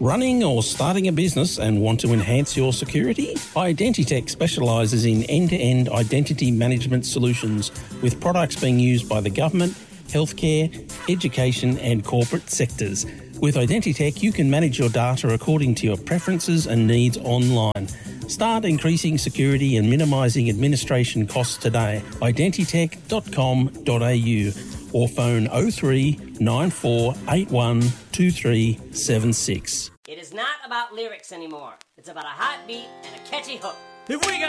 Running or starting a business and want to enhance your security? Identitech specialises in end-to-end identity management solutions with products being used by the government, healthcare, education and corporate sectors. With Identitech, you can manage your data according to your preferences and needs online. Start increasing security and minimising administration costs today. Identitech.com.au or phone 03 9481 2376. It is not about lyrics anymore. It's about a hot beat and a catchy hook. If we got